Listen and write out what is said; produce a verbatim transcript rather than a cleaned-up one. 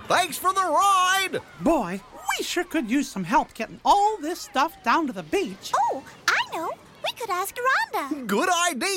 Thanks for the ride. Boy, we sure could use some help getting all this stuff down to the beach. Oh, I know. We could ask Rhonda. Good idea.